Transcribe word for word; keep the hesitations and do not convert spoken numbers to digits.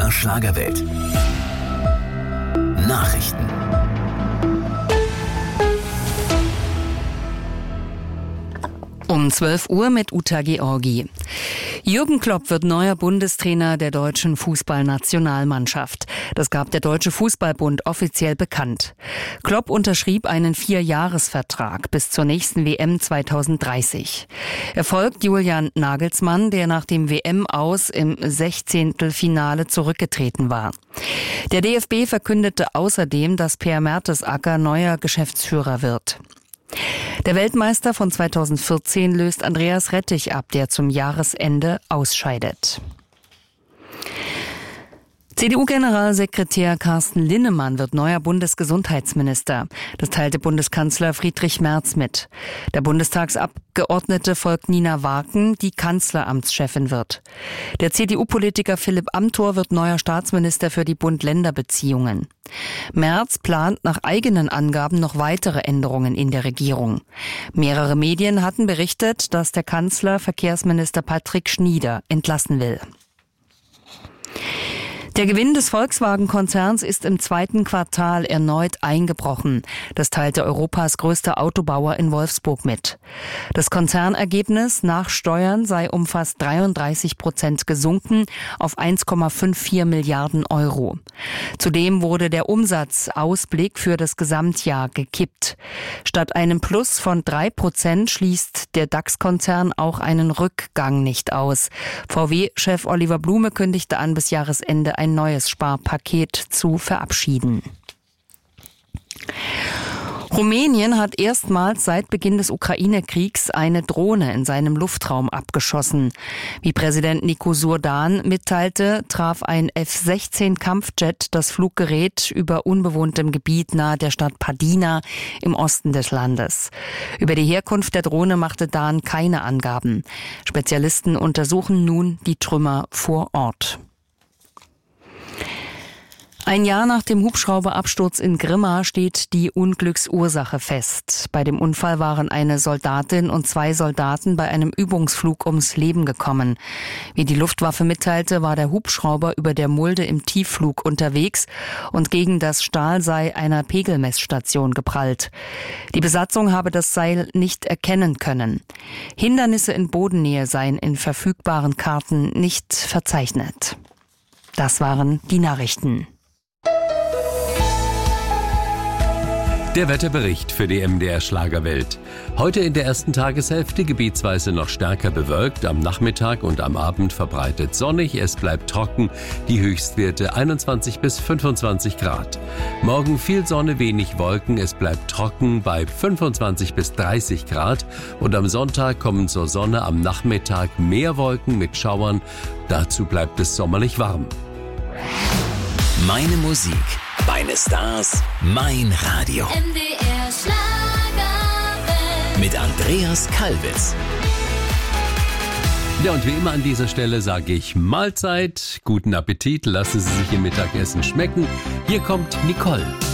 der Schlagerwelt. Nachrichten. Um zwölf Uhr mit Uta Georgi. Jürgen Klopp wird neuer Bundestrainer der deutschen Fußballnationalmannschaft. Das gab der Deutsche Fußballbund offiziell bekannt. Klopp unterschrieb einen Vierjahresvertrag bis zur nächsten W M zweitausenddreißig. Er folgt Julian Nagelsmann, der nach dem W M-Aus im Sechzehntelfinale zurückgetreten war. Der D F B verkündete außerdem, dass Per Mertesacker neuer Geschäftsführer wird. Der Weltmeister von zweitausendvierzehn löst Andreas Rettich ab, der zum Jahresende ausscheidet. C D U-Generalsekretär Carsten Linnemann wird neuer Bundesgesundheitsminister. Das teilte Bundeskanzler Friedrich Merz mit. Der Bundestagsabgeordnete folgt Nina Waken, die Kanzleramtschefin wird. Der C D U-Politiker Philipp Amthor wird neuer Staatsminister für die Bund-Länder-Beziehungen. Merz plant nach eigenen Angaben noch weitere Änderungen in der Regierung. Mehrere Medien hatten berichtet, dass der Kanzler Verkehrsminister Patrick Schnieder entlassen will. Der Gewinn des Volkswagen-Konzerns ist im zweiten Quartal erneut eingebrochen. Das teilte Europas größter Autobauer in Wolfsburg mit. Das Konzernergebnis nach Steuern sei um fast dreiunddreißig Prozent gesunken auf eins Komma vierundfünfzig Milliarden Euro. Zudem wurde der Umsatzausblick für das Gesamtjahr gekippt. Statt einem Plus von drei Prozent schließt der DAX-Konzern auch einen Rückgang nicht aus. V W-Chef Oliver Blume kündigte an, bis Jahresende ein ein neues Sparpaket zu verabschieden. Rumänien hat erstmals seit Beginn des Ukraine-Kriegs eine Drohne in seinem Luftraum abgeschossen. Wie Präsident Nicu Surdan mitteilte, traf ein F sechzehn Kampfjet das Fluggerät über unbewohntem Gebiet nahe der Stadt Padina im Osten des Landes. Über die Herkunft der Drohne machte Dan keine Angaben. Spezialisten untersuchen nun die Trümmer vor Ort. Ein Jahr nach dem Hubschrauberabsturz in Grimma steht die Unglücksursache fest. Bei dem Unfall waren eine Soldatin und zwei Soldaten bei einem Übungsflug ums Leben gekommen. Wie die Luftwaffe mitteilte, war der Hubschrauber über der Mulde im Tiefflug unterwegs und gegen das Stahlseil einer Pegelmessstation geprallt. Die Besatzung habe das Seil nicht erkennen können. Hindernisse in Bodennähe seien in verfügbaren Karten nicht verzeichnet. Das waren die Nachrichten. Der Wetterbericht für die M D R Schlagerwelt. Heute in der ersten Tageshälfte gebietsweise noch stärker bewölkt, am Nachmittag und am Abend verbreitet sonnig, es bleibt trocken, die Höchstwerte einundzwanzig bis fünfundzwanzig Grad. Morgen viel Sonne, wenig Wolken, es bleibt trocken bei fünfundzwanzig bis dreißig Grad und am Sonntag kommen zur Sonne, am Nachmittag mehr Wolken mit Schauern, dazu bleibt es sommerlich warm. Meine Musik, meine Stars, mein Radio. M D R Schlagerwelt. Mit Andreas Kalbitz. Ja, und wie immer an dieser Stelle sage ich Mahlzeit, guten Appetit, lassen Sie sich Ihr Mittagessen schmecken. Hier kommt Nicole.